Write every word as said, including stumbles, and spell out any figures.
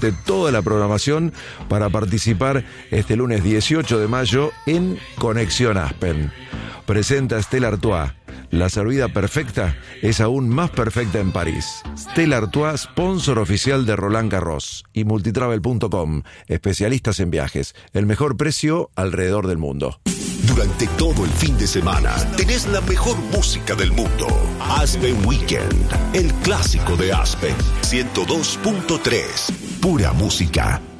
durante toda la programación para participar este lunes dieciocho de mayo en Conexión Aspen. Presenta Stella Artois. La servida perfecta es aún más perfecta en París. Stella Artois, sponsor oficial de Roland Garros y multitravel punto com, especialistas en viajes. El mejor precio alrededor del mundo. Durante todo el fin de semana tenés la mejor música del mundo. Aspen Weekend, el clásico de Aspen. ciento dos punto tres, pura música.